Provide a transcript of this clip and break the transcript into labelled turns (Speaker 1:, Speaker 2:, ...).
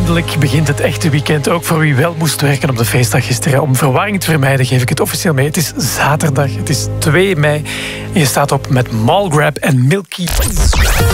Speaker 1: Eindelijk begint het echte weekend, ook voor wie wel moest werken op de feestdag gisteren. Om verwarring te vermijden geef ik het officieel mee. Het is zaterdag, het is 2 mei en je staat op met Mallgrab en Milky.